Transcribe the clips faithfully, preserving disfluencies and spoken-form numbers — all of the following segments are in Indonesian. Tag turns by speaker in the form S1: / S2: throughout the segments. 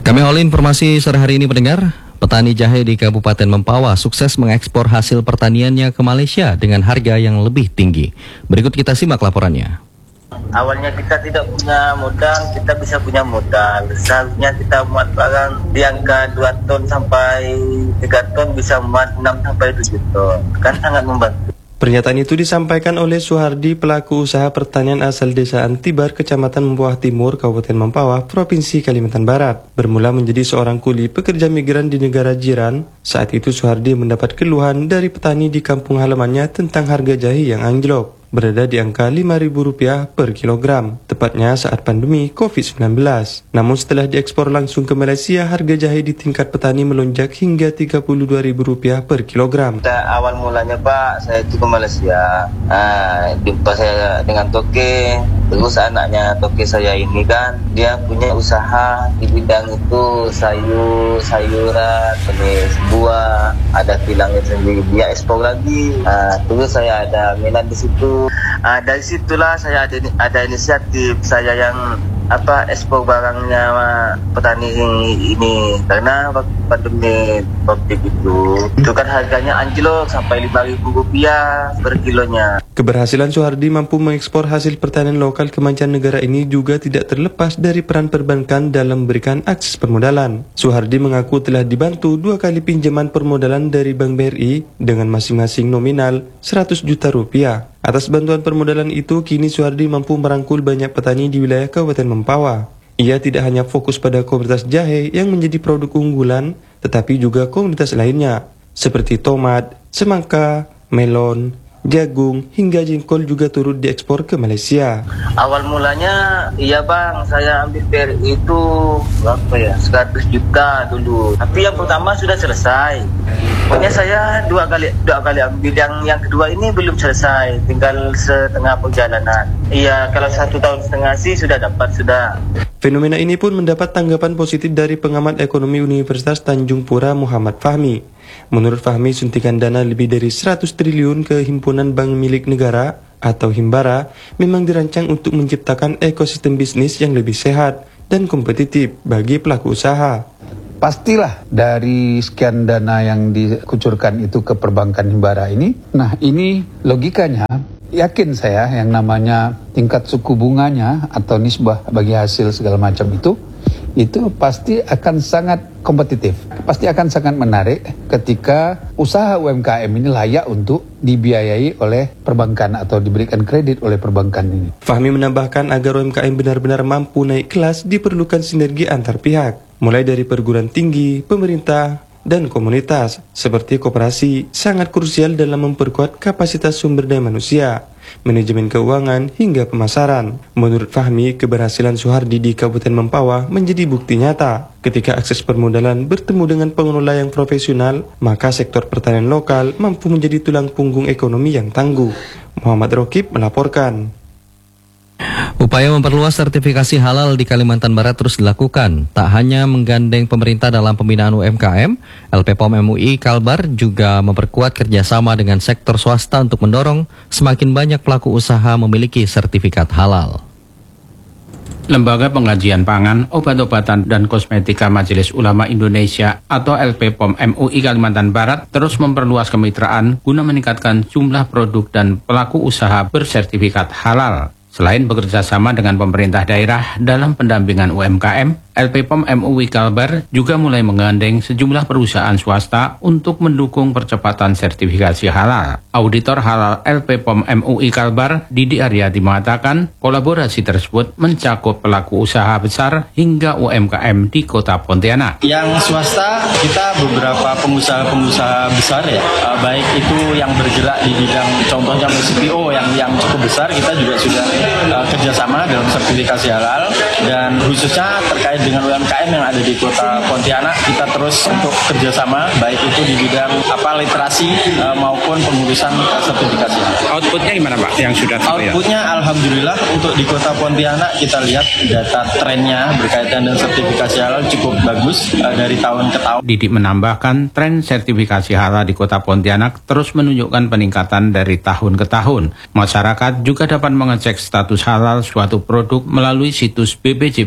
S1: Kami awali informasi sore hari ini pendengar. Petani jahe di Kabupaten Mempawah sukses mengekspor hasil pertaniannya ke Malaysia dengan harga yang lebih tinggi. Berikut kita simak laporannya.
S2: Awalnya kita tidak punya modal, kita bisa punya modal. Seharusnya kita muat barang di angka dua ton sampai tiga ton, bisa muat enam sampai tujuh ton. Kan sangat membantu.
S3: Pernyataan itu disampaikan oleh Suhardi, pelaku usaha pertanian asal desa Antibar, Kecamatan Mempawah Timur, Kabupaten Mempawah, Provinsi Kalimantan Barat. Bermula menjadi seorang kuli pekerja migran di negara jiran, saat itu Suhardi mendapat keluhan dari petani di kampung halamannya tentang harga jahe yang anjlok, berada di angka lima ribu rupiah per kilogram, tepatnya saat pandemi covid sembilan belas. Namun setelah diekspor langsung ke Malaysia, harga jahe di tingkat petani melonjak hingga tiga puluh dua ribu rupiah per kilogram.
S2: Awal mulanya Pak, saya itu ke Malaysia, nah, jumpa saya dengan toke, terus anaknya toke saya ini kan, dia punya usaha di bidang itu sayur, sayuran, jenis buah, ada kilangnya sendiri, dia ekspor lagi. Nah, terus saya ada minat di situ. Uh, dari situlah saya ada ada inisiatif saya yang apa ekspor barangnya uh, petani ini, karena waktu pandemi covid itu itu kan harganya anjlok sampai lima ribu rupiah per kilonya.
S3: Keberhasilan Suhardi mampu mengekspor hasil pertanian lokal ke mancanegara ini juga tidak terlepas dari peran perbankan dalam memberikan akses permodalan. Suhardi mengaku telah dibantu dua kali pinjaman permodalan dari Bank B R I dengan masing-masing nominal seratus juta rupiah. Atas bantuan permodalan itu, kini Suhardi mampu merangkul banyak petani di wilayah Kabupaten Mempawah. Ia tidak hanya fokus pada komoditas jahe yang menjadi produk unggulan, tetapi juga komoditas lainnya, seperti tomat, semangka, melon, jagung, hingga jengkol juga turut diekspor ke Malaysia.
S2: Awal mulanya, iya bang, saya ambil B R I itu berapa ya, seratus juta dulu. Tapi yang pertama sudah selesai. Pokoknya saya dua kali dua kali ambil, yang yang kedua ini belum selesai, tinggal setengah perjalanan. Iya, kalau satu tahun setengah sih sudah dapat sudah.
S3: Fenomena ini pun mendapat tanggapan positif dari pengamat ekonomi Universitas Tanjung Pura Muhammad Fahmi. Menurut Fahmi, suntikan dana lebih dari seratus triliun ke Himpunan Bank Milik Negara atau Himbara memang dirancang untuk menciptakan ekosistem bisnis yang lebih sehat dan kompetitif bagi pelaku usaha.
S4: Pastilah dari sekian dana yang dikucurkan itu ke perbankan Himbara ini, nah ini logikanya, yakin saya yang namanya tingkat suku bunganya atau nisbah bagi hasil segala macam itu, itu pasti akan sangat kompetitif. Pasti akan sangat menarik ketika usaha U M K M ini layak untuk dibiayai oleh perbankan atau diberikan kredit oleh perbankan ini.
S3: Fahmi menambahkan agar U M K M benar-benar mampu naik kelas diperlukan sinergi antar pihak, mulai dari perguruan tinggi, pemerintah, dan komunitas, seperti koperasi, sangat krusial dalam memperkuat kapasitas sumber daya manusia, manajemen keuangan, hingga pemasaran. Menurut Fahmi, keberhasilan Suhardi di Kabupaten Mempawah menjadi bukti nyata. Ketika akses permodalan bertemu dengan pengelola yang profesional, maka sektor pertanian lokal mampu menjadi tulang punggung ekonomi yang tangguh. Muhammad Rokib melaporkan.
S1: Upaya memperluas sertifikasi halal di Kalimantan Barat terus dilakukan. Tak hanya menggandeng pemerintah dalam pembinaan U M K M, L P P O M M U I Kalbar juga memperkuat kerjasama dengan sektor swasta untuk mendorong semakin banyak pelaku usaha memiliki sertifikat halal.
S5: Lembaga Pengkajian Pangan, Obat-obatan dan Kosmetika Majelis Ulama Indonesia atau L P P O M M U I Kalimantan Barat terus memperluas kemitraan guna meningkatkan jumlah produk dan pelaku usaha bersertifikat halal. Selain bekerja sama dengan pemerintah daerah dalam pendampingan U M K M, L P P O M M U I Kalbar juga mulai menggandeng sejumlah perusahaan swasta untuk mendukung percepatan sertifikasi halal. Auditor halal L P P O M M U I Kalbar, Didi Aryati mengatakan, kolaborasi tersebut mencakup pelaku usaha besar hingga U M K M di Kota Pontianak.
S6: Yang swasta, kita beberapa pengusaha-pengusaha besar ya, baik itu yang bergerak di bidang contohnya C P O yang yang cukup besar, kita juga sudah uh, kerjasama dalam sertifikasi halal, dan khususnya terkait dengan U M K M yang ada di Kota Pontianak, kita terus untuk kerjasama baik itu di bidang apa literasi uh, maupun pengurusan sertifikasi.
S5: Outputnya gimana Pak? Yang sudah terlihat?
S6: Outputnya alhamdulillah untuk di Kota Pontianak kita lihat data trennya berkaitan dengan sertifikasi halal cukup bagus uh, dari tahun ke tahun.
S5: Didi menambahkan tren sertifikasi halal di Kota Pontianak terus menunjukkan peningkatan dari tahun ke tahun. Masyarakat juga dapat mengecek status halal suatu produk melalui situs b p j p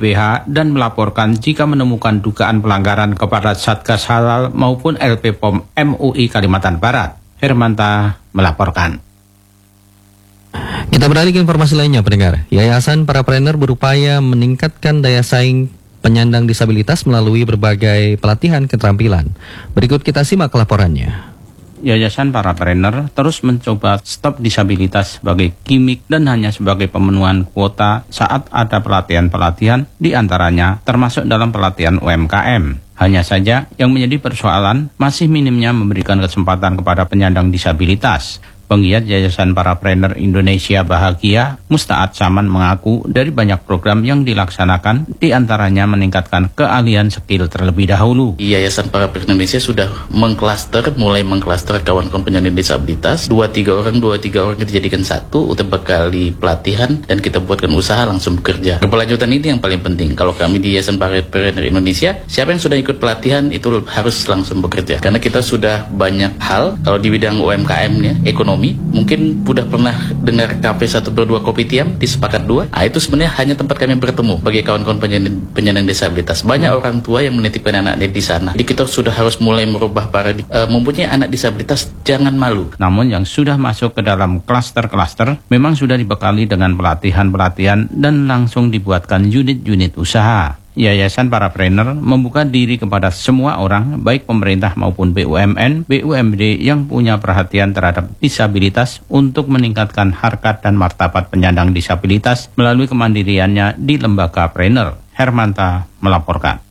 S5: B H dan melaporkan jika menemukan dugaan pelanggaran kepada Satgas Halal maupun L P P O M M U I Kalimantan Barat. Hermanta melaporkan.
S1: Kita beralih ke informasi lainnya, pendengar. Yayasan Parapreneur berupaya meningkatkan daya saing penyandang disabilitas melalui berbagai pelatihan keterampilan. Berikut kita simak laporannya.
S5: Yayasan Parapreneur terus mencoba stop disabilitas sebagai gimmick dan hanya sebagai pemenuhan kuota saat ada pelatihan-pelatihan, di antaranya termasuk dalam pelatihan U M K M. Hanya saja yang menjadi persoalan masih minimnya memberikan kesempatan kepada penyandang disabilitas. Penggiat Yayasan Parapreneur Indonesia Bahagia, Musta'ad Saman mengaku dari banyak program yang dilaksanakan, diantaranya meningkatkan keahlian skill terlebih dahulu.
S7: Yayasan Parapreneur Indonesia sudah mengklaster, mulai mengklaster kawan-kawan penyandang disabilitas, dua tiga orang, dua tiga orang kita jadikan satu untuk bekali pelatihan dan kita buatkan usaha langsung bekerja. Keberlanjutan ini yang paling penting. Kalau kami di Yayasan Parapreneur Indonesia, siapa yang sudah ikut pelatihan itu harus langsung bekerja. Karena kita sudah banyak hal, kalau di bidang U M K M-nya, ekonomi, mungkin sudah pernah dengar K P satu per dua Kopitiam di Sepakat dua. Nah, itu sebenarnya hanya tempat kami bertemu bagi kawan-kawan penyandang, penyandang disabilitas. Banyak orang tua yang menitipkan anaknya di sana. Jadi kita sudah harus mulai merubah paradigma. Uh, mempunyai anak disabilitas jangan malu.
S5: Namun yang sudah masuk ke dalam klaster-klaster memang sudah dibekali dengan pelatihan-pelatihan dan langsung dibuatkan unit-unit usaha. Yayasan Parapreneur membuka diri kepada semua orang, baik pemerintah maupun B U M N, B U M D yang punya perhatian terhadap disabilitas untuk meningkatkan harkat dan martabat penyandang disabilitas melalui kemandiriannya di lembaga Preneur. Hermanta melaporkan.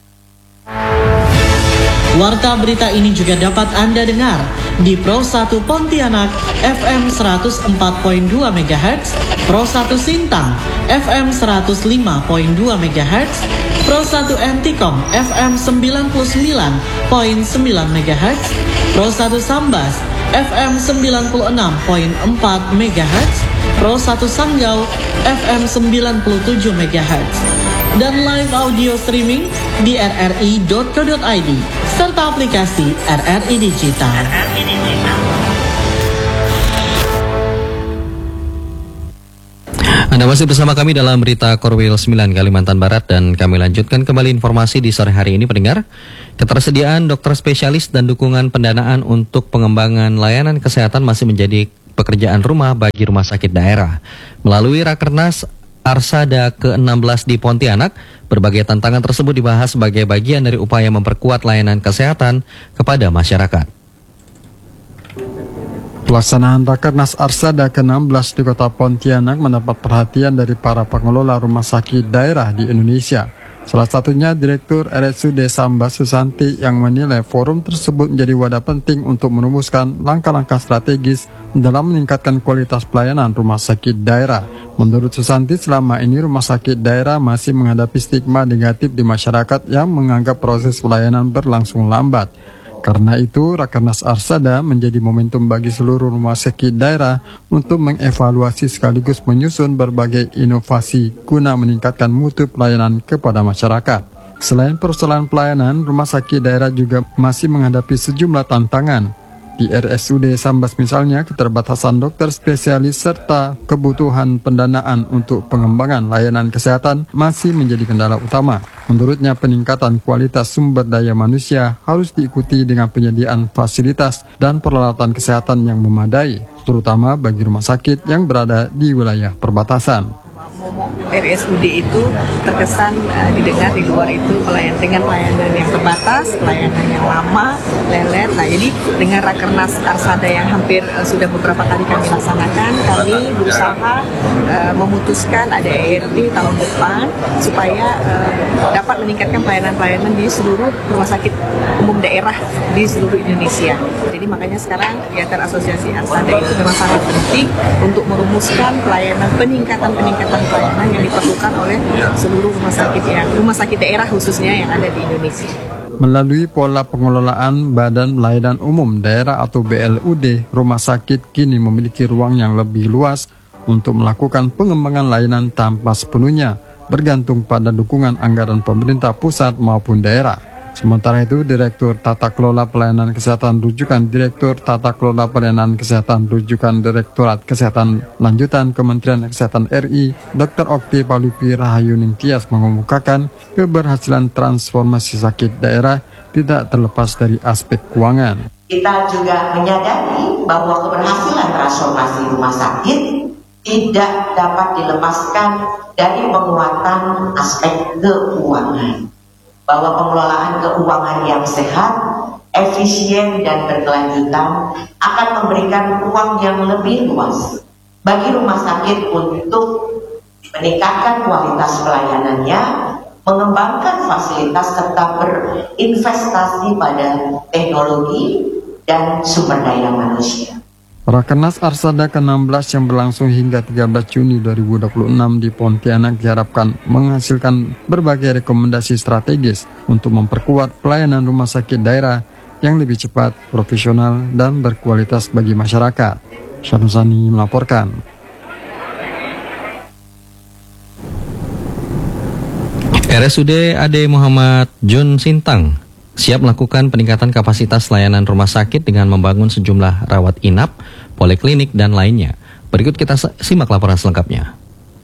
S8: Warta berita ini juga dapat Anda dengar di Pro satu Pontianak F M seratus empat koma dua megahertz, Pro satu Sintang F M seratus lima koma dua megahertz, Pro satu Antikom F M sembilan puluh sembilan koma sembilan megahertz, Pro satu Sambas F M sembilan puluh enam koma empat megahertz, Pro satu Sanggau F M sembilan puluh tujuh megahertz, dan live audio streaming di r r i dot co dot i d serta aplikasi R R I Digital. R R I Digital.
S1: Anda masih bersama kami dalam berita Korwil sembilan Kalimantan Barat dan kami lanjutkan kembali informasi di sore hari ini, pendengar. Ketersediaan dokter spesialis dan dukungan pendanaan untuk pengembangan layanan kesehatan masih menjadi pekerjaan rumah bagi rumah sakit daerah. Melalui Rakernas Arsada ke enam belas di Pontianak, berbagai tantangan tersebut dibahas sebagai bagian dari upaya memperkuat layanan kesehatan kepada masyarakat.
S9: Pelaksanaan Rakernas Arsada ke enam belas di Kota Pontianak mendapat perhatian dari para pengelola rumah sakit daerah di Indonesia. Salah satunya Direktur R S U D Sambas Susanti yang menilai forum tersebut menjadi wadah penting untuk merumuskan langkah-langkah strategis dalam meningkatkan kualitas pelayanan rumah sakit daerah. Menurut Susanti, selama ini rumah sakit daerah masih menghadapi stigma negatif di masyarakat yang menganggap proses pelayanan berlangsung lambat. Karena itu, Rakernas Arsada menjadi momentum bagi seluruh rumah sakit daerah untuk mengevaluasi sekaligus menyusun berbagai inovasi guna meningkatkan mutu pelayanan kepada masyarakat. Selain persoalan pelayanan, rumah sakit daerah juga masih menghadapi sejumlah tantangan. Di R S U D Sambas misalnya, keterbatasan dokter spesialis serta kebutuhan pendanaan untuk pengembangan layanan kesehatan masih menjadi kendala utama. Menurutnya, peningkatan kualitas sumber daya manusia harus diikuti dengan penyediaan fasilitas dan peralatan kesehatan yang memadai, terutama bagi rumah sakit yang berada di wilayah perbatasan.
S10: R S U D itu terkesan uh, didengar di luar itu pelayan dengan pelayanan yang terbatas, pelayanan yang lama, lelet. Nah, jadi dengan Rakernas Arsada yang hampir uh, sudah beberapa kali kami laksanakan, kami berusaha uh, memutuskan ada E R T tahun depan supaya uh, dapat meningkatkan pelayanan-pelayanan di seluruh rumah sakit umum daerah di seluruh Indonesia. Jadi makanya sekarang kegiatan Asosiasi Arsada itu memang sangat penting untuk merumuskan pelayanan peningkatan-peningkatan pelayanan yang diperlukan oleh seluruh rumah sakit yang rumah sakit daerah khususnya yang ada di Indonesia.
S9: Melalui pola pengelolaan Badan Pelayanan Umum Daerah atau B L U D, rumah sakit kini memiliki ruang yang lebih luas untuk melakukan pengembangan layanan tanpa sepenuhnya bergantung pada dukungan anggaran pemerintah pusat maupun daerah. Sementara itu, Direktur Tata Kelola Pelayanan Kesehatan Rujukan Direktur Tata Kelola Pelayanan Kesehatan Rujukan Direktorat Kesehatan Lanjutan Kementerian Kesehatan R I, Doktor Okti Palupi Rahayuning Tias mengemukakan keberhasilan transformasi sakit daerah tidak terlepas dari aspek keuangan.
S11: Kita juga menyadari bahwa keberhasilan transformasi rumah sakit tidak dapat dilepaskan dari penguatan aspek keuangan. Bahwa pengelolaan keuangan yang sehat, efisien, dan berkelanjutan akan memberikan ruang yang lebih luas bagi rumah sakit untuk meningkatkan kualitas pelayanannya, mengembangkan fasilitas, serta berinvestasi pada teknologi dan sumber daya manusia.
S9: Rakernas Arsada ke enam belas yang berlangsung hingga tiga belas Juni dua ribu dua puluh enam di Pontianak diharapkan menghasilkan berbagai rekomendasi strategis untuk memperkuat pelayanan rumah sakit daerah yang lebih cepat, profesional, dan berkualitas bagi masyarakat. Syanusani melaporkan.
S1: R S U D Ade Muhammad Jun Sintang siap melakukan peningkatan kapasitas layanan rumah sakit dengan membangun sejumlah rawat inap, poliklinik, dan lainnya. Berikut kita simak laporan selengkapnya.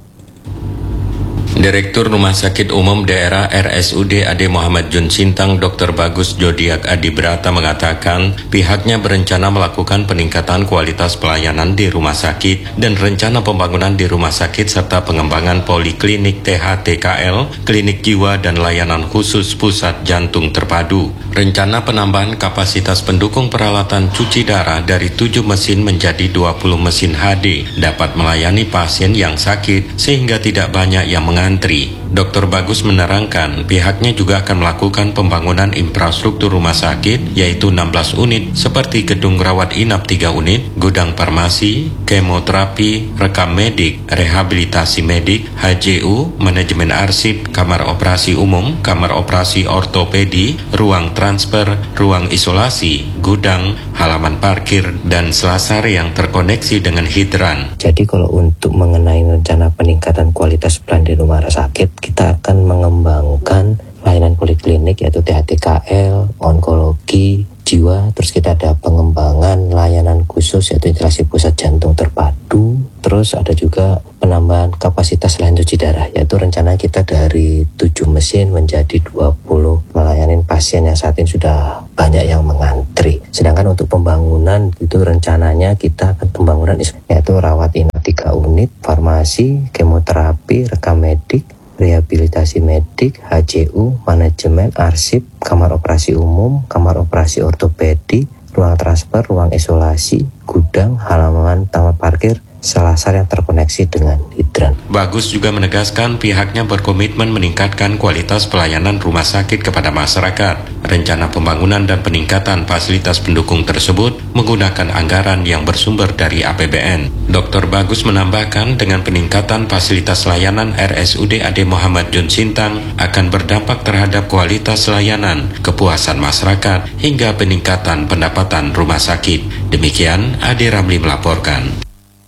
S12: Direktur Rumah Sakit Umum Daerah R S U D Ade Muhammad Jun Sintang, Doktor Bagus Jodiak Adibrata mengatakan pihaknya berencana melakukan peningkatan kualitas pelayanan di rumah sakit dan rencana pembangunan di rumah sakit serta pengembangan poliklinik T H T K L, klinik jiwa dan layanan khusus pusat jantung terpadu. Rencana penambahan kapasitas pendukung peralatan cuci darah dari tujuh mesin menjadi dua puluh mesin H D dapat melayani pasien yang sakit sehingga tidak banyak yang mengantri. Doktor Bagus menerangkan pihaknya juga akan melakukan pembangunan infrastruktur rumah sakit yaitu enam belas unit seperti gedung rawat inap tiga unit, gudang farmasi, kemoterapi, rekam medik, rehabilitasi medik, H J U, manajemen arsip, kamar operasi umum, kamar operasi ortopedi, ruang transfer, ruang isolasi, gudang, halaman parkir, dan selasar yang terkoneksi dengan hidran.
S13: Jadi kalau untuk mengenai rencana peningkatan kualitas pelayanan di rumah sakit, kita akan mengembangkan layanan poliklinik yaitu T H T K L, onkologi, jiwa, terus kita ada pengembangan layanan khusus yaitu instalasi pusat jantung terpadu, terus ada juga penambahan kapasitas layanan cuci darah yaitu rencana kita dari tujuh mesin menjadi dua puluh melayani pasien yang saat ini sudah banyak yang mengantri. Sedangkan untuk pembangunan itu rencananya kita akan pembangunan yaitu rawat inap tiga unit, farmasi, kemoterapi, rekam medik, rehabilitasi medik, H J U, manajemen arsip, kamar operasi umum, kamar operasi ortopedi, ruang transfer, ruang isolasi, gudang, halaman taman parkir, selasar yang terkoneksi dengan hidran.
S12: Bagus juga menegaskan pihaknya berkomitmen meningkatkan kualitas pelayanan rumah sakit kepada masyarakat. Rencana pembangunan dan peningkatan fasilitas pendukung tersebut menggunakan anggaran yang bersumber dari A P B N. Doktor Bagus menambahkan dengan peningkatan fasilitas layanan R S U D Ade Muhammad Jun Sintang akan berdampak terhadap kualitas layanan, kepuasan masyarakat, hingga peningkatan pendapatan rumah sakit. Demikian Ade Ramli melaporkan.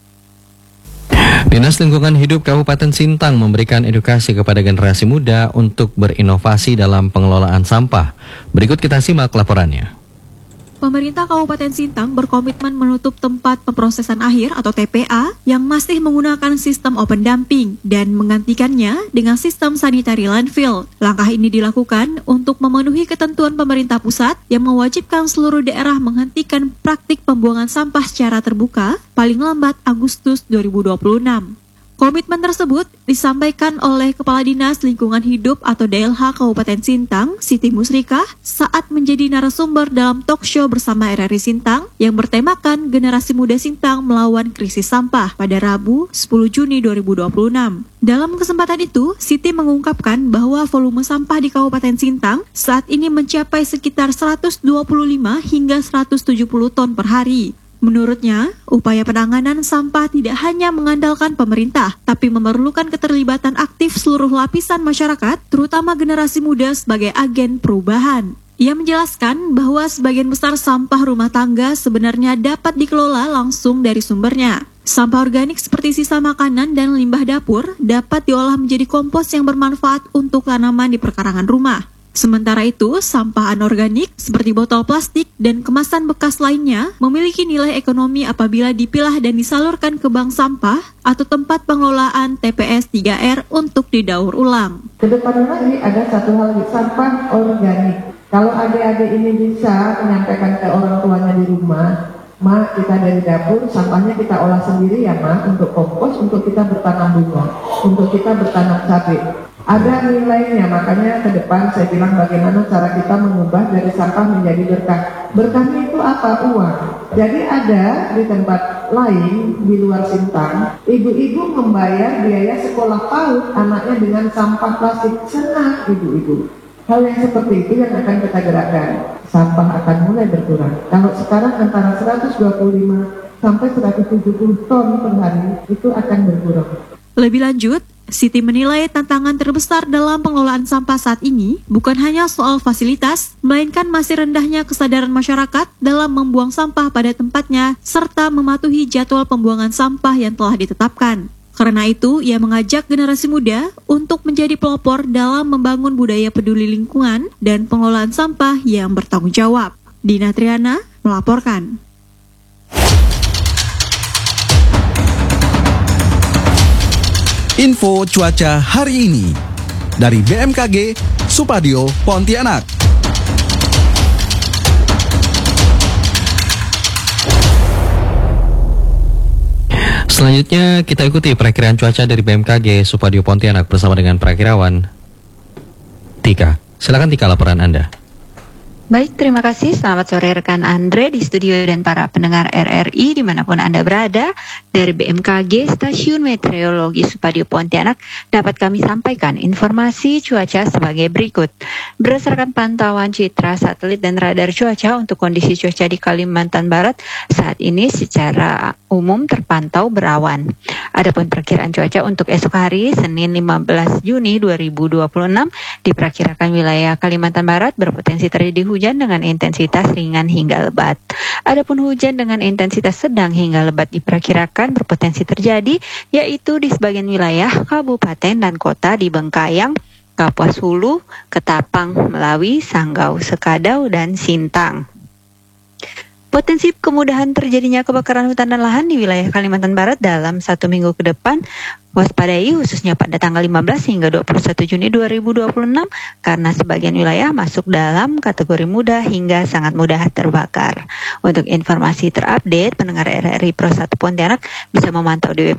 S1: Dinas Lingkungan Hidup Kabupaten Sintang memberikan edukasi kepada generasi muda untuk berinovasi dalam pengelolaan sampah. Berikut kita simak laporannya.
S14: Pemerintah Kabupaten Sintang berkomitmen menutup tempat pemrosesan akhir atau T P A yang masih menggunakan sistem open dumping dan menggantikannya dengan sistem sanitary landfill. Langkah ini dilakukan untuk memenuhi ketentuan pemerintah pusat yang mewajibkan seluruh daerah menghentikan praktik pembuangan sampah secara terbuka paling lambat Agustus dua ribu dua puluh enam. Komitmen tersebut disampaikan oleh Kepala Dinas Lingkungan Hidup atau D L H Kabupaten Sintang, Siti Musrikah, saat menjadi narasumber dalam talk show bersama R R I Sintang yang bertemakan Generasi Muda Sintang Melawan Krisis Sampah pada Rabu sepuluh Juni dua ribu dua puluh enam. Dalam kesempatan itu, Siti mengungkapkan bahwa volume sampah di Kabupaten Sintang saat ini mencapai sekitar seratus dua puluh lima hingga seratus tujuh puluh ton per hari. Menurutnya, upaya penanganan sampah tidak hanya mengandalkan pemerintah, tapi memerlukan keterlibatan aktif seluruh lapisan masyarakat, terutama generasi muda sebagai agen perubahan. Ia menjelaskan bahwa sebagian besar sampah rumah tangga sebenarnya dapat dikelola langsung dari sumbernya. Sampah organik seperti sisa makanan dan limbah dapur dapat diolah menjadi kompos yang bermanfaat untuk tanaman di perkarangan rumah. Sementara itu, sampah anorganik seperti botol plastik dan kemasan bekas lainnya memiliki nilai ekonomi apabila dipilah dan disalurkan ke bank sampah atau tempat pengelolaan T P S tiga R untuk didaur ulang.
S15: Kedepannya lagi ada satu hal lagi, sampah organik. Kalau adik-adik ini bisa menyampaikan ke orang tuanya di rumah, Ma, kita dari dapur, sampahnya kita olah sendiri ya Ma, untuk kompos, untuk kita bertanam bunga, untuk kita bertanam cabai. Ada nilainya, makanya ke depan saya bilang bagaimana cara kita mengubah dari sampah menjadi berkah. Berkahnya itu apa? Uang. Jadi ada di tempat lain di luar Sintang, ibu-ibu membayar biaya sekolah PAUD anaknya dengan sampah plastik. Senang ibu-ibu. Hal yang seperti itu yang akan kita gerakkan. Sampah akan mulai berkurang. Kalau sekarang antara seratus dua puluh lima sampai seratus tujuh puluh ton per hari itu akan berkurang.
S14: Lebih lanjut, Siti menilai tantangan terbesar dalam pengelolaan sampah saat ini bukan hanya soal fasilitas, melainkan masih rendahnya kesadaran masyarakat dalam membuang sampah pada tempatnya serta mematuhi jadwal pembuangan sampah yang telah ditetapkan. Karena itu, ia mengajak generasi muda untuk menjadi pelopor dalam membangun budaya peduli lingkungan dan pengelolaan sampah yang bertanggung jawab. Dina Triana melaporkan.
S16: Info cuaca hari ini dari B M K G Supadio Pontianak.
S1: Selanjutnya kita ikuti perakiraan cuaca dari B M K G Supadio Pontianak bersama dengan perakirawan Tika. Silakan Tika, laporan Anda.
S17: Baik, terima kasih. Selamat sore rekan Andre di studio dan para pendengar R R I dimanapun Anda berada. Dari B M K G Stasiun Meteorologi Supadio Pontianak dapat kami sampaikan informasi cuaca sebagai berikut. Berdasarkan pantauan citra satelit dan radar cuaca untuk kondisi cuaca di Kalimantan Barat saat ini secara umum terpantau berawan. Adapun perkiraan cuaca untuk esok hari Senin lima belas Juni dua ribu dua puluh enam diperkirakan wilayah Kalimantan Barat berpotensi terjadi hujan dengan intensitas ringan hingga lebat. Adapun hujan dengan intensitas sedang hingga lebat diperkirakan berpotensi terjadi yaitu di sebagian wilayah kabupaten dan kota di Bengkayang, Kapuas Hulu, Ketapang, Melawi, Sanggau, Sekadau, dan Sintang. Potensi kemudahan terjadinya kebakaran hutan dan lahan di wilayah Kalimantan Barat dalam satu minggu ke depan waspadai khususnya pada tanggal lima belas hingga dua puluh satu Juni dua ribu dua puluh enam karena sebagian wilayah masuk dalam kategori mudah hingga sangat mudah terbakar. Untuk informasi terupdate, pendengar R R I Pro satu Pontianak bisa memantau di web